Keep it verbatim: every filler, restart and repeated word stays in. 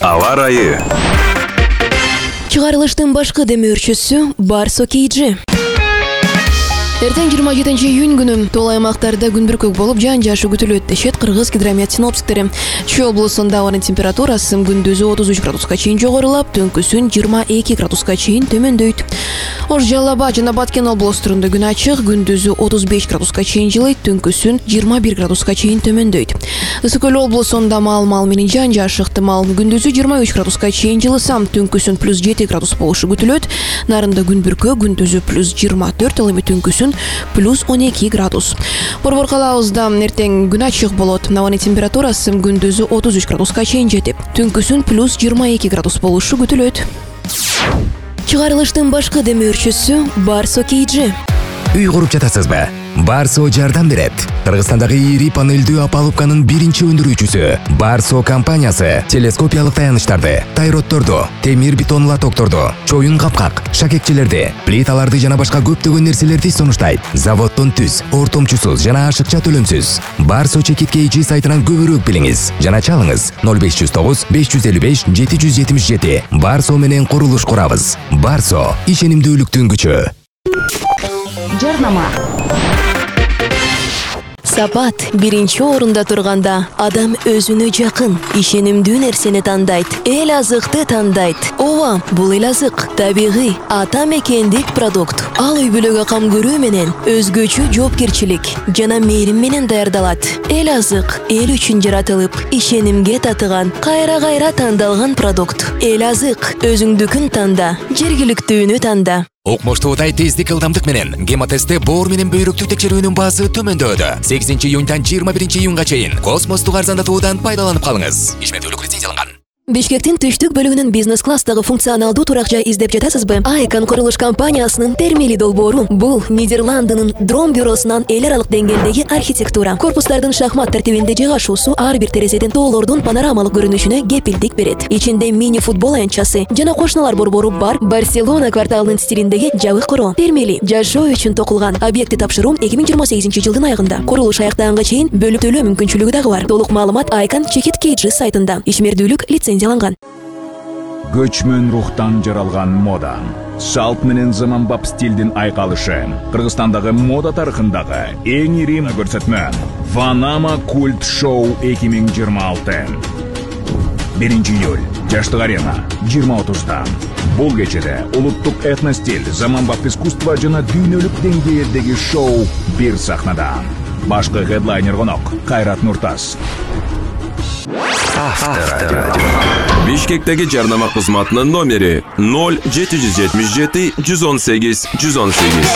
Ава ырайы. Чыгарылыштын башкы демөөрчүсү Барсо Кейджи. Эртең жыйырма жетинчи июнь күнү тоол аймактарда күн бүркөк болуп жаан жаашы күтүлөт дешет Кыргыз гидромет синоптиктери. Чүй облусунда ауанын температурасы күндүзү отуз үч градуска чейин жогорулап, түнкүсүн жыйырма эки градуска чейин төмөндөйт. Ош Жалал Абад жана Баткен облустарында күн ачык, күндүзү отуз беш градуска чейин жылыйт, түнкүсүн жыйырма бир градуска чейин төмөндөйт. Ысык Көл облусунда маал-маал менен жаан жаашы ыктымал, күндүзү жыйырма үч градуска чейин жылысам, түнкүсүн плюс жети градус болушу күтүлөт. Нарында күн бүркөк, күндүзү плюс жыйырма төрт, ал эми түнкүсүн плюс он эки градус. Борбор калаабызда эртең күн ачык болот. Ауанын температурасы күндүзү отуз үч градуска чейин жетип, түнкүсүн плюс жыйырма эки градус болушу күтүлөт. Чыгарылыштын башкы демөөрчүсү Барсо Кейджи. Үй куруп жатасызбы? Барсо жардам берет. Кыргызстандагы ири панелдүү опалубканын биринчи өндүрүүчүсү Барсо компаниясы телескопиялык таяныштарды, тайротторду, темир бетон лотокторду, чоюн капкак, шакекчелерди, плиталарды жана башка көптөгөн нерселерди сунуштайт. Заводдон түз, ортомчусуз жана ашыкча төлөмсүз. Барсо Чекит Кейджи сайтынан көбүрөөк билиңиз жана чалыңыз ноль беш жүз тогуз беш жүз элүү беш жети жүз жетимиш жети. Барсо менен курулуш курабыз. Барсо ишенимдүүлүктүн күчү. Жарнама. Сапат биринчи орунда турганда адам өзүнө жакын, ишенимдүү нерсени тандайт, эл азыкты тандайт. Ооба, бул эл азык табигый, ата мекендик продукт. Ал үй бүлөгө кам көрүү менен өзгөчө жоопкерчилик жана мээрим менен даярдалат. Эл азык эл үчүн жаратылып, ишенимге татыган, кайра-кайра тандалган продукт. Эл азык өзүңдүкүн танда, жергиликтүүнү танда. Окмоштуудай тездик ылдамдык менен гемотестте боор менен бөйрөктүк текшерүүнүн баасы төмөндөөдө. сегизинчи июньдан жыйырма биринчи июнга чейин космостук арзандатуудан пайдаланып калыңыз. Ишмердүүлүк лицензияланган. Бишкектин түштүк бөлүгүнүн бизнес класстагы функционалдуу турак жай издеп жатасызбы? Айкон курулуш компаниясынын термели долбоору. Бул Нидерландынын дрон бюросунан эл аралык деңгээлдеги архитектура. Корпустардын шахмат тартибинде жайгашуусу ар бир терезеден тоолордун панорамалык көрүнүшүнө кепилдик берет. Ичинде мини футбол аянтчасы жана кошуналар борбору бар. Барселона кварталынын стилиндеги жабык короо. Термели жашоо үчүн токулган. Объекти тапшыруу эки миң жыйырма сегизинчи жылдын аягында. Курулуш аяктаганга чейин бөлүп төлөө мүмкүнчүлүгү дагы бар. Толук маалымат Айкон Чекит Кейджи сайтында. Ишмердүүлүк лицензияланган. Көчмөн рухтан жаралган мода. Салт менен заманбап стилдин айкалышы. Кыргызстандагы мода тарыхындагы эң ири көрсөтмө. Ванама Культ Шоу эки миң жыйырма алты. биринчи июль. Жаштык арена. жыйырма отузда. Бул кечеде улуттук этностиль, заманбап искусство жана дүйнөлүк деңгээлдеги шоу бир сахнада. Башкы хедлайнер конок Кайрат Нуртас. Авторадио. Бишкектеги жарнама кызматынын номери ноль жети жүз жетимиш жети жүз он сегиз жүз он сегиз.